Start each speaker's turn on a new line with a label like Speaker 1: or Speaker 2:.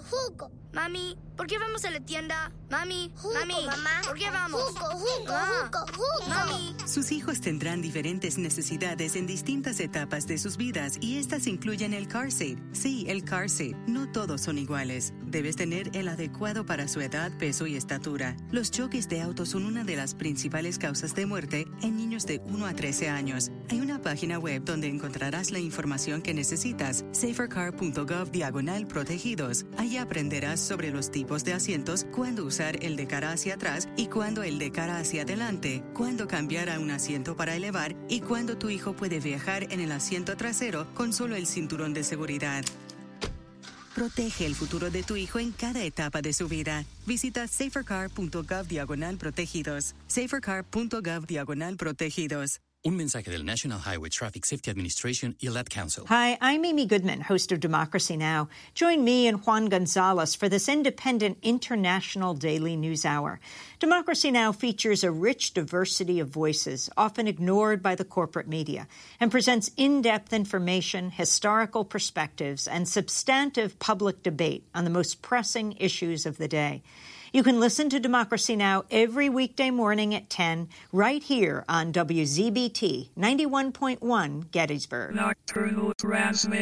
Speaker 1: jugo.
Speaker 2: Mami, ¿por qué vamos a la tienda? Mami,
Speaker 1: Jugo,
Speaker 2: mami,
Speaker 1: mamá.
Speaker 2: ¿por qué vamos?
Speaker 1: Jugo,
Speaker 2: Ah,
Speaker 1: jugo.
Speaker 2: Mami.
Speaker 3: Sus hijos tendrán diferentes necesidades en distintas etapas de sus vidas y estas incluyen el car seat. Sí, el car seat. No todos son iguales. Debes tener el adecuado para su edad, peso y estatura. Los choques de auto son una de las principales causas de muerte en niños de 1 a 13 años. Hay una página web donde encontrarás la información que necesitas, safercar.gov/protegidos. Allí aprenderás sobre los tipos de asientos, cuándo usar el de cara hacia atrás y cuándo el de cara hacia adelante, cuándo cambiar a un asiento para elevar y cuándo tu hijo puede viajar en el asiento trasero con solo el cinturón de seguridad. Protege el futuro de tu hijo en cada etapa de su vida. Visita safercar.gov/protegidos. safercar.gov/protegidos.
Speaker 4: Un mensaje del National Highway Traffic Safety Administration y el Ad Council.
Speaker 5: Hi, I'm Amy Goodman, host of Democracy Now! Join me and Juan Gonzalez for this independent international daily news hour. Democracy Now! Features a rich diversity of voices, often ignored by the corporate media, and presents in-depth information, historical perspectives, and substantive public debate on the most pressing issues of the day. You can listen to Democracy Now! Every weekday morning at 10, right here on WZBT 91.1 Gettysburg.
Speaker 6: Nocturnal transmission.